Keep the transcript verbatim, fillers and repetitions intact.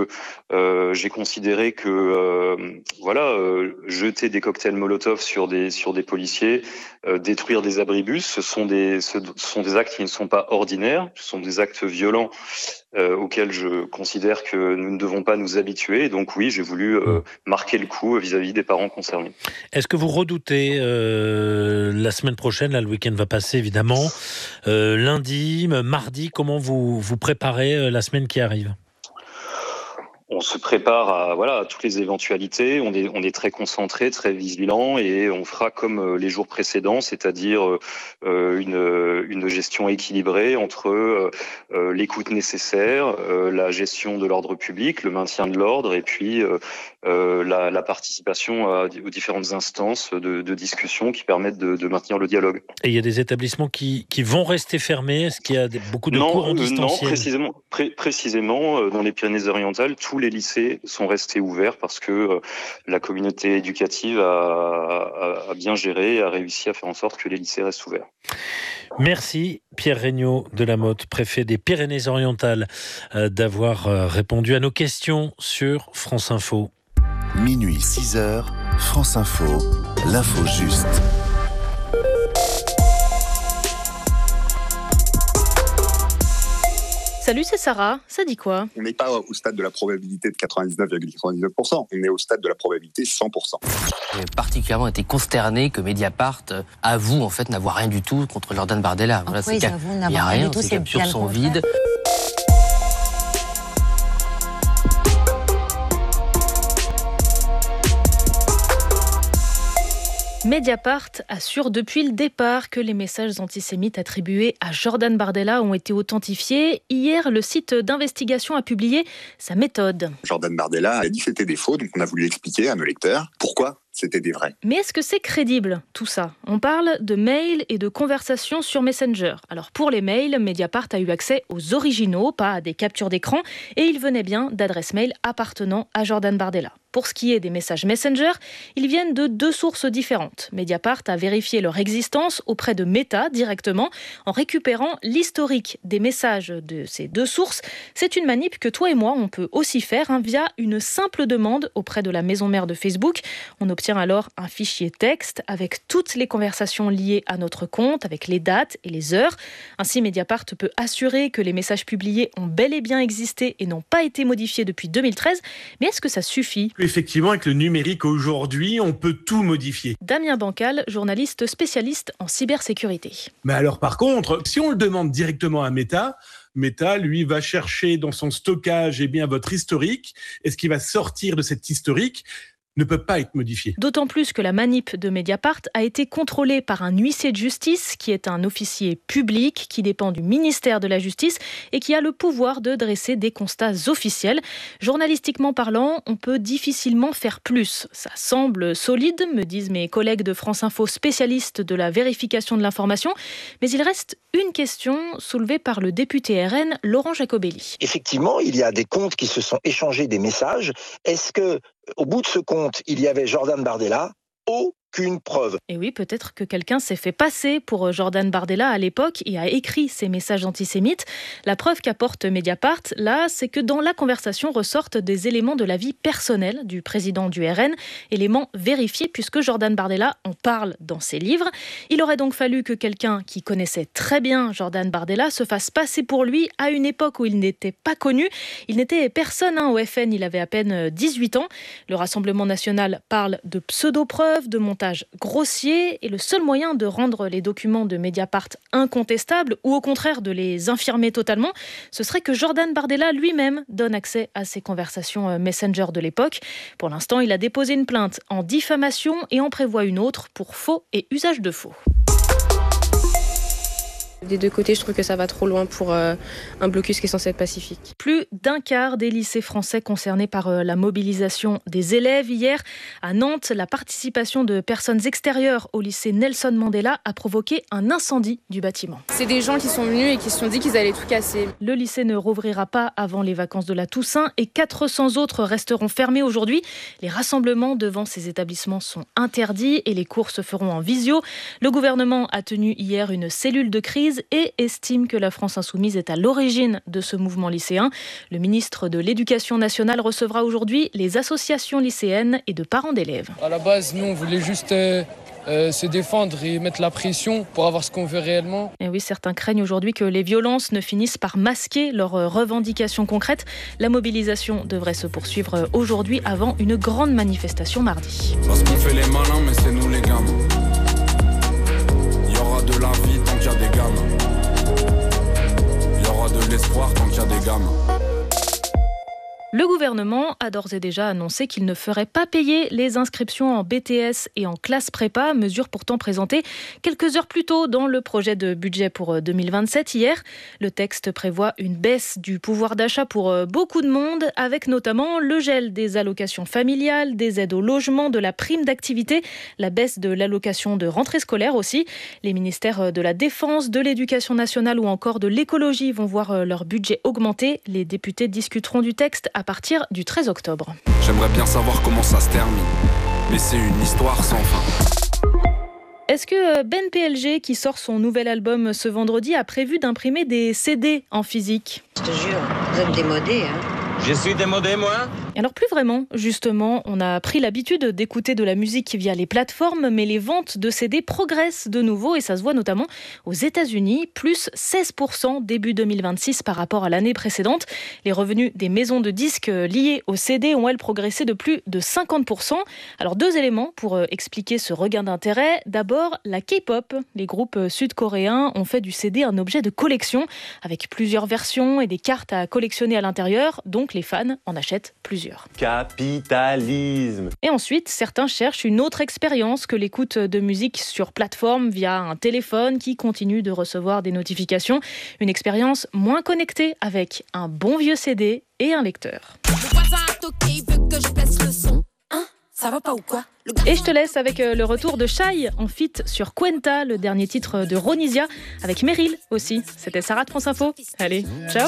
que euh, j'ai considéré que euh, voilà, euh, jeter des cocktails Molotov sur des sur des policiers, euh, détruire des abribus, ce sont des ce sont des actes qui ne sont pas ordinaires, ce sont des actes violents euh, auxquels je considère que nous ne devons pas nous habituer. Et donc oui, j'ai voulu euh, marquer le coup vis-à-vis des parents concernés. Est-ce que vous redoutez euh, la semaine prochaine, là le week-end va passer évidemment, euh, lundi, mardi, comment vous vous préparez euh, la semaine qui arrive ? On se prépare à voilà à toutes les éventualités. On est on est très concentré, très vigilant, et on fera comme les jours précédents, c'est-à-dire euh, une une gestion équilibrée entre euh, l'écoute nécessaire, euh, la gestion de l'ordre public, le maintien de l'ordre, et puis euh, euh, la, la participation à, aux différentes instances de, de discussion qui permettent de, de maintenir le dialogue. Et il y a des établissements qui qui vont rester fermés. Est-ce qu'il y a des, beaucoup de non, cours en euh, distanciel ? Non, précisément, pré- précisément euh, dans les Pyrénées-Orientales, tous les lycées sont restés ouverts parce que euh, la communauté éducative a, a, a bien géré et a réussi à faire en sorte que les lycées restent ouverts. Merci Pierre Regnault de la Motte, préfet des Pyrénées-Orientales, euh, d'avoir euh, répondu à nos questions sur France Info. Minuit six heures, France Info, l'info juste. Salut, c'est Sarah. Ça dit quoi ? On n'est pas au stade de la probabilité de quatre-vingt-dix-neuf virgule quatre-vingt-dix-neuf pour cent. On est au stade de la probabilité cent pour cent. J'ai particulièrement été consterné que Mediapart avoue en fait n'avoir rien du tout contre Jordan Bardella. Voilà, c'est il n'y a rien, c'est capture son vide. Mediapart assure depuis le départ que les messages antisémites attribués à Jordan Bardella ont été authentifiés. Hier, le site d'investigation a publié sa méthode. Jordan Bardella a dit que c'était des faux, donc on a voulu expliquer à nos lecteurs pourquoi c'était des vrais. Mais est-ce que c'est crédible, tout ça ? On parle de mails et de conversations sur Messenger. Alors pour les mails, Mediapart a eu accès aux originaux, pas à des captures d'écran, et ils venaient bien d'adresses mail appartenant à Jordan Bardella. Pour ce qui est des messages Messenger, ils viennent de deux sources différentes. Mediapart a vérifié leur existence auprès de Meta directement en récupérant l'historique des messages de ces deux sources. C'est une manip que toi et moi, on peut aussi faire hein, via une simple demande auprès de la maison mère de Facebook. On obtient alors un fichier texte avec toutes les conversations liées à notre compte, avec les dates et les heures. Ainsi, Mediapart peut assurer que les messages publiés ont bel et bien existé et n'ont pas été modifiés depuis deux mille treize. Mais est-ce que ça suffit ? Effectivement, avec le numérique aujourd'hui, on peut tout modifier. Damien Bancal, journaliste spécialiste en cybersécurité. Mais alors par contre, si on le demande directement à Meta, Meta, lui, va chercher dans son stockage eh bien, votre historique. Et ce qui va sortir de cet historique ne peut pas être modifié. D'autant plus que la manip de Mediapart a été contrôlée par un huissier de justice qui est un officier public qui dépend du ministère de la Justice et qui a le pouvoir de dresser des constats officiels. Journalistiquement parlant, on peut difficilement faire plus. Ça semble solide, me disent mes collègues de France Info spécialistes de la vérification de l'information, mais il reste une question soulevée par le député R N, Laurent Jacobelli. Effectivement, il y a des comptes qui se sont échangés des messages. Est-ce que au bout de ce compte, il y avait Jordan Bardella ? Aucune preuve. Et oui, peut-être que quelqu'un s'est fait passer pour Jordan Bardella à l'époque et a écrit ces messages antisémites. La preuve qu'apporte Mediapart, là, c'est que dans la conversation ressortent des éléments de la vie personnelle du président du R N, éléments vérifiés puisque Jordan Bardella en parle dans ses livres. Il aurait donc fallu que quelqu'un qui connaissait très bien Jordan Bardella se fasse passer pour lui à une époque où il n'était pas connu. Il n'était personne hein, au F N, il avait à peine dix-huit ans. Le Rassemblement national parle de pseudo-preuves, de montage grossier, et le seul moyen de rendre les documents de Mediapart incontestables, ou au contraire de les infirmer totalement, ce serait que Jordan Bardella lui-même donne accès à ces conversations Messenger de l'époque. Pour l'instant, il a déposé une plainte en diffamation et en prévoit une autre pour faux et usage de faux. Des deux côtés, je trouve que ça va trop loin pour euh, un blocus qui est censé être pacifique. Plus d'un quart des lycées français concernés par euh, la mobilisation des élèves. Hier, à Nantes, la participation de personnes extérieures au lycée Nelson Mandela a provoqué un incendie du bâtiment. C'est des gens qui sont venus et qui se sont dit qu'ils allaient tout casser. Le lycée ne rouvrira pas avant les vacances de la Toussaint et quatre cents autres resteront fermés aujourd'hui. Les rassemblements devant ces établissements sont interdits et les cours se feront en visio. Le gouvernement a tenu hier une cellule de crise l'entreprise et estime que la France Insoumise est à l'origine de ce mouvement lycéen. Le ministre de l'Éducation nationale recevra aujourd'hui les associations lycéennes et de parents d'élèves. À la base, nous, on voulait juste euh, euh, se défendre et mettre la pression pour avoir ce qu'on veut réellement. Et oui, certains craignent aujourd'hui que les violences ne finissent par masquer leurs revendications concrètes. La mobilisation devrait se poursuivre aujourd'hui avant une grande manifestation mardi. Parce qu'on fait les malins, mais c'est nous les gamins. Il y aura de la vie tant qu'il y a des gamins. Il y aura de l'espoir tant qu'il y a des gamins. Le gouvernement a d'ores et déjà annoncé qu'il ne ferait pas payer les inscriptions en B T S et en classe prépa, mesure pourtant présentée quelques heures plus tôt dans le projet de budget pour deux mille vingt-sept. Hier, le texte prévoit une baisse du pouvoir d'achat pour beaucoup de monde, avec notamment le gel des allocations familiales, des aides au logement, de la prime d'activité, la baisse de l'allocation de rentrée scolaire aussi. Les ministères de la Défense, de l'Éducation nationale ou encore de l'écologie vont voir leur budget augmenter. Les députés discuteront du texte à à partir du treize octobre. J'aimerais bien savoir comment ça se termine, mais c'est une histoire sans fin. Est-ce que Ben P L G, qui sort son nouvel album ce vendredi, a prévu d'imprimer des C D en physique ? Je te jure, vous êtes démodé, hein ? Je suis démodé, moi ? Alors plus vraiment, justement, on a pris l'habitude d'écouter de la musique via les plateformes, mais les ventes de C D progressent de nouveau et ça se voit notamment aux États-Unis, plus seize pour cent début deux mille vingt-six par rapport à l'année précédente. Les revenus des maisons de disques liés aux C D ont, elles, progressé de plus de cinquante pour cent. Alors deux éléments pour expliquer ce regain d'intérêt. D'abord, la K-pop. Les groupes sud-coréens ont fait du C D un objet de collection avec plusieurs versions et des cartes à collectionner à l'intérieur, donc les fans en achètent plusieurs. Capitalisme. Et ensuite, certains cherchent une autre expérience que l'écoute de musique sur plateforme via un téléphone qui continue de recevoir des notifications. Une expérience moins connectée avec un bon vieux C D et un lecteur. Ça va pas ou quoi ? Et je te laisse avec le retour de Shai en feat sur Cuenta, le dernier titre de Ronisia, avec Meryl aussi. C'était Sarah de France Info. Allez, ciao.